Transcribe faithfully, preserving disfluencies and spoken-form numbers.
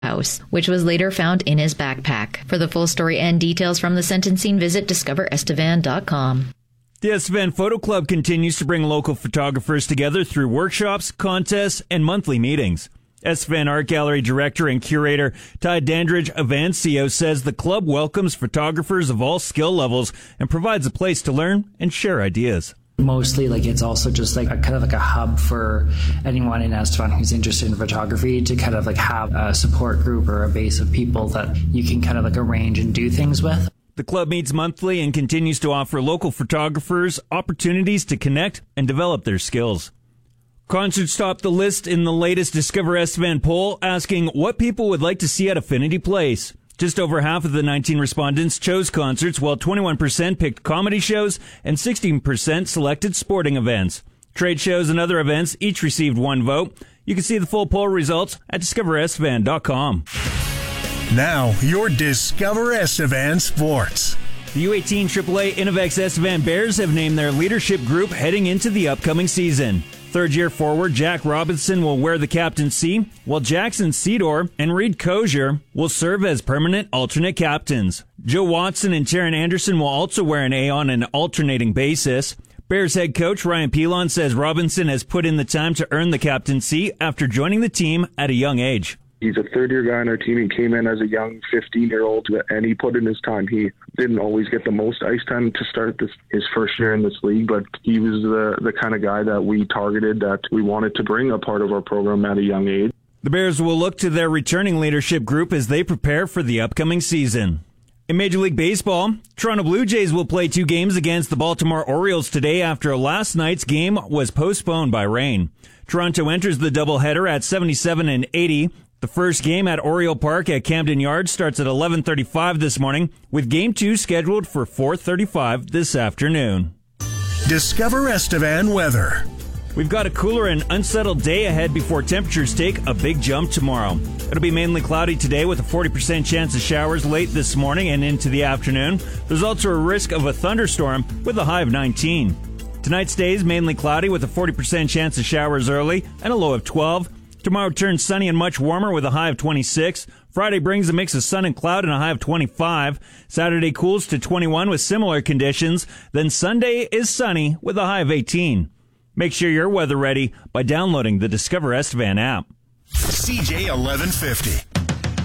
house, which was later found in his backpack. For the full story and details from the sentencing, visit discover estevan dot com. The Estevan Photo Club continues to bring local photographers together through workshops, contests, and monthly meetings. Estevan Art Gallery Director and Curator Ty Dandridge Avancio says the club welcomes photographers of all skill levels and provides a place to learn and share ideas. Mostly, like, it's also just like a kind of like a hub for anyone in Estevan who's interested in photography to kind of like have a support group or a base of people that you can kind of like arrange and do things with. The club meets monthly and continues to offer local photographers opportunities to connect and develop their skills. Concerts topped the list in the latest Discover Estevan poll, asking what people would like to see at Affinity Place. Just over half of the nineteen respondents chose concerts, while twenty-one percent picked comedy shows and sixteen percent selected sporting events. Trade shows and other events each received one vote. You can see the full poll results at discover estevan dot com. Now, your Discover Estevan Sports. The U eighteen triple A Innovex Estevan Bears have named their leadership group heading into the upcoming season. Third-year forward Jack Robinson will wear the captaincy, while Jackson Cedor and Reed Kozier will serve as permanent alternate captains. Joe Watson and Taryn Anderson will also wear an A on an alternating basis. Bears head coach Ryan Pilon says Robinson has put in the time to earn the captaincy after joining the team at a young age. He's a third-year guy on our team. He came in as a young fifteen-year-old, and he put in his time. He didn't always get the most ice time to start this, his first year in this league, but he was the, the kind of guy that we targeted, that we wanted to bring a part of our program at a young age. The Bears will look to their returning leadership group as they prepare for the upcoming season. In Major League Baseball, Toronto Blue Jays will play two games against the Baltimore Orioles today after last night's game was postponed by rain. Toronto enters the doubleheader at seventy-seven and eighty. The first game at Oriole Park at Camden Yards starts at eleven thirty-five this morning, with Game two scheduled for four thirty-five this afternoon. Discover Estevan weather. We've got a cooler and unsettled day ahead before temperatures take a big jump tomorrow. It'll be mainly cloudy today with a forty percent chance of showers late this morning and into the afternoon. There's also a risk of a thunderstorm with a high of nineteen. Tonight stays mainly cloudy with a forty percent chance of showers early and a low of twelve. Tomorrow turns sunny and much warmer with a high of twenty-six. Friday brings a mix of sun and cloud and a high of twenty-five. Saturday cools to twenty-one with similar conditions. Then Sunday is sunny with a high of eighteen. Make sure you're weather ready by downloading the Discover Estevan app. C J eleven fifty.